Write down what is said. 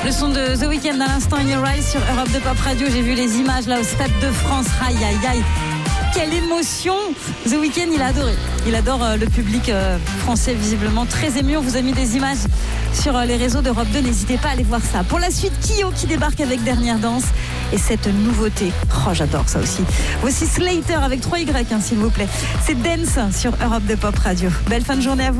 Le son de The Weeknd à l'instant, In Your Eyes sur Europe de Pop Radio. J'ai vu les images là au Stade de France. Aïe, aïe, aïe. Quelle émotion. The Weeknd, il a adoré. Il adore le public français, visiblement très ému. On vous a mis des images sur les réseaux d'Europe 2. N'hésitez pas à aller voir ça. Pour la suite, Kyo qui débarque avec Dernière Danse. Et cette nouveauté. Oh, j'adore ça aussi. Voici Slater avec 3Y, s'il vous plaît. C'est Dance sur Europe de Pop Radio. Belle fin de journée à vous.